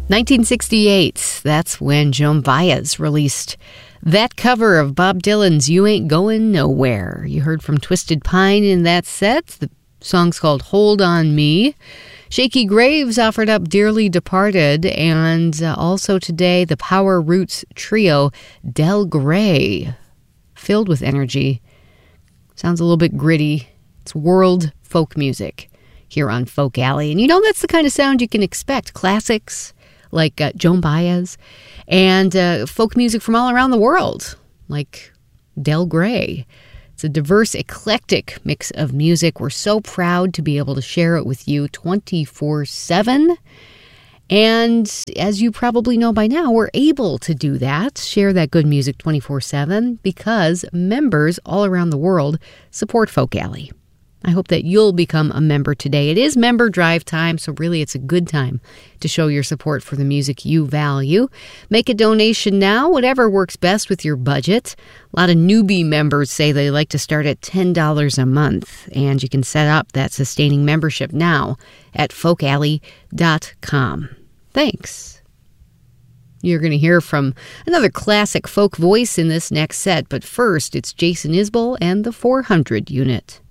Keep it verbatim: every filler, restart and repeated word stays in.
nineteen sixty-eight, that's when Joan Baez released that cover of Bob Dylan's You Ain't Going Nowhere. You heard from Twisted Pine in that set. The song's called Hold On Me. Shaky Graves offered up Dearly Departed, and uh, also today the Power Roots trio, Del Grey, filled with energy. Sounds a little bit gritty. It's world folk music here on Folk Alley. And you know, that's the kind of sound you can expect. Classics like uh, Joan Baez, and uh, folk music from all around the world, like Del Grey. It's a diverse, eclectic mix of music. We're so proud to be able to share it with you twenty-four seven. And as you probably know by now, we're able to do that, share that good music twenty-four seven, because members all around the world support Folk Alley. I hope that you'll become a member today. It is member drive time, so really it's a good time to show your support for the music you value. Make a donation now, whatever works best with your budget. A lot of newbie members say they like to start at ten dollars a month, and you can set up that sustaining membership now at folk alley dot com. Thanks. You're going to hear from another classic folk voice in this next set, but first it's Jason Isbell and the four hundred Unit.